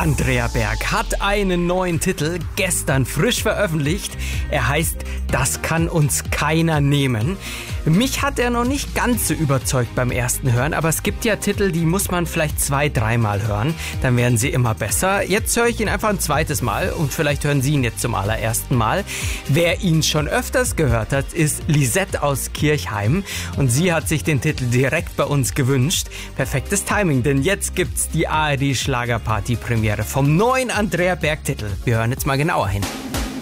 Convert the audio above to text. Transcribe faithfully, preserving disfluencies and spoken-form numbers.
Andrea Berg hat einen neuen Titel, gestern frisch veröffentlicht. Er heißt Das kann uns keiner nehmen. Mich hat er noch nicht ganz so überzeugt beim ersten Hören, aber es gibt ja Titel, die muss man vielleicht zwei, dreimal hören. Dann werden sie immer besser. Jetzt höre ich ihn einfach ein zweites Mal und vielleicht hören Sie ihn jetzt zum allerersten Mal. Wer ihn schon öfters gehört hat, ist Lisette aus Kirchheim und sie hat sich den Titel direkt bei uns gewünscht. Perfektes Timing, denn jetzt gibt's die A R D Schlagerparty Premiere vom neuen Andrea Berg Titel. Wir hören jetzt mal genauer hin.